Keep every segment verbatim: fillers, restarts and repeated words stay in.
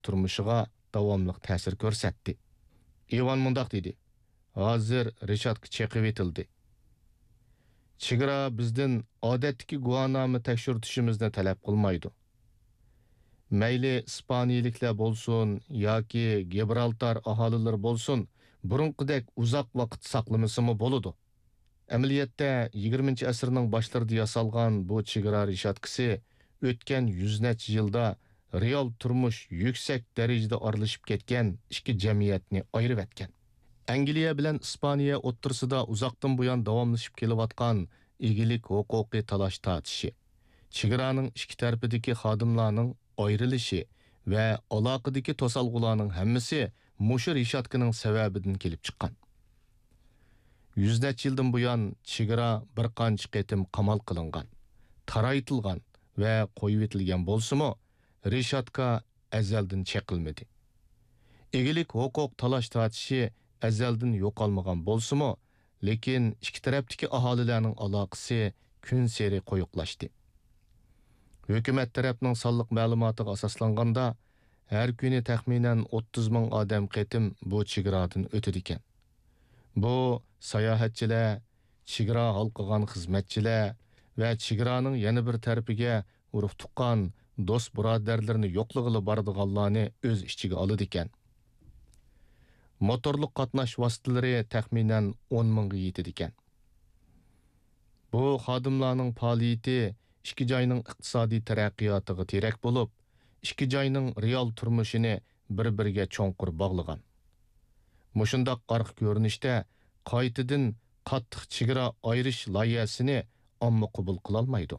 turmushiga davomli ta'sir ko'rsatdi. Ivan mundaq dedi: "Hozir Reshatka chekib etildi. Chegara bizdan odatdagi guvohnoma tekshirtishimizni talab qilmaydi. Mayli İspaniyaliklar bo'lsin yoki Gibraltar aholilari bo'lsin, burunqidek uzoq vaqt saqlamasimi bo'ladi. Amaliyotda yigirmanchi asrning boshlarida yasalgan bu chegara reshatkasi o'tgan yuz necha yilda real turmush yuksak darajada aralashib ketgan ikki jamiyatni ayirib etgan. Angliya bilan İspaniya o'ttirsida uzoqdan buyon davomlashib kelayotgan egilik huquqiy talash tortishi, chegaraning ikki tarafidagi xodimlarning ayrilishi va aloqadagi to'salg'ularning hammasi mushu reshatkaning sababidan kelib chiqqan. Yüz necha yildan buyon chegara bir qancha qatim qamal qilingan, taraytilgan va qo'yib etilgan bo'lsa-mu, reshatka azaldan chekilmadi. Egilik huquq talash tortishi azaldan yo'qolmagan bo'lsa-mu, lekin ikki tarafdagi aholilarning aloqasi kun sari qo'yiqlashdi. Hukumat tarafning sonliq ma'lumotiga asoslanganda, har kuni taxminan o'ttiz ming odam qatim bu chegaradan o'tadi ekan. Bu sayohatchilar, chegara halqigan xizmatchilar va chegaraning yana bir tarafiga urug' tuqqan do'st birodarlarni yo'qlig'ili boradiganlarni o'z ichiga oladi ekan. Motorliq qatnash vositalari taxminan o'n mingga yetadi ekan. Bu xodimlarning faoliyati ikki joyning iqtisodiy taraqqiyotiga terak bo'lib, ikki joyning real turmushini bir-biriga cho'nqur bog'lagan. Mushundaq qarq ko'rinishda qaytadan qattiq chegara ayirish loyihasini omma qabul qila olmaydi.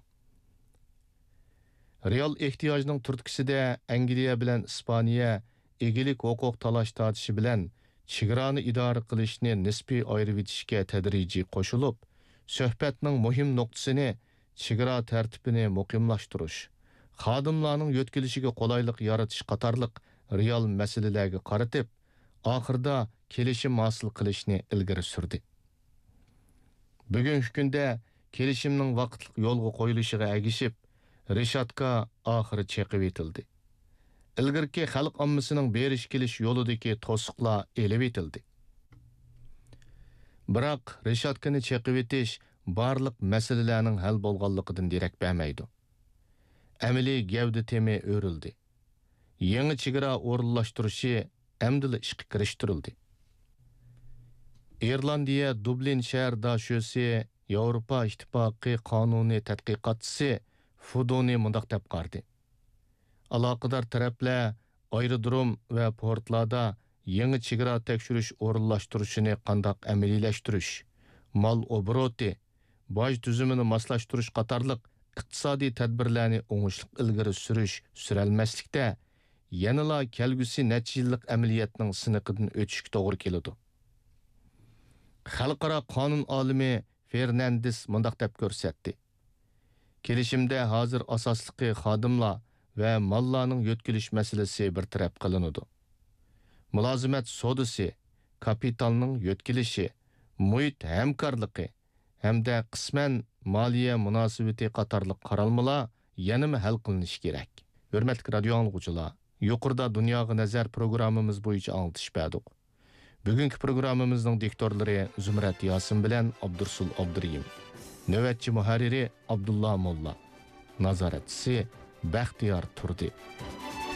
Real ehtiyojning turtkisida Angliya bilan İspaniya egilik huquq talash tortishi bilan chegarani idora qilishni nisbiy ayirib etishga tadrijiy qo'shilib, suhbatning muhim nuqtasini chegara tartibini muqimlashtirish, xodimlarning yo'tkilishiga qulaylik yaratish qatorliq real masalalarga qaratib, oxirida kelishim hosil qilishni ilgari surdi. Bugungi kunda kelishimning vaqtliq yo'lga qo'yilishiga agishib, reshatka oxiri chekib etildi. Ilgirki xalq ommasining berish kelish yo'lidagi to'siqlar elib etildi. Biroq reshatkani chekib etish barliq masalalarning hal bo'lganligidan derak bermaydi. Amaliy gavda temi o'rildi. Yangi chegara o'rinlashtirishi amdili ishga kirishtirildi. Irlandiya Dublin shahar dashosi Yevropa ittifoqi qonuniy tadqiqotchisi Fudoni mundaq deb qardi. Aloqador taraflar aerodrom va portlarda yangi chegara tekshirish o'rinlashtirishini qandaq amaliylashtirish, mal obroti, boj tuzumini moslashtirish qatorliq iqtisodiy tadbirlarni o'ngishli ilgari surish suralmaslikda yanala kelgusi necha yillik amaliyotning siniqidan o'tishga to'g'ri keladi. Xalqaro qonun olimi Fernandes mundaq deb ko'rsatdi. Kelishimda hozir asosliqi xodimlar va mallarning yo'tkilish masalasi bir taraf qilinadi. Mulozimat sodasi, kapitalning yo'tkilishi, muhit hamkorligi hamda qisman moliya munosabati qatorliq qaralmalar yanama hal qilinishi kerak. Hurmatli radio anglovchilar, yuqorida dunyoga nazar programmamiz bo'yicha anglitish berdik. Bugungi programmamizning diktorlari Zumrat Yosin bilan Abdursul Abduriyim. Navbatchi muharriri Abdullah Molla. Nazoratchisi Baxtiyor Turdi.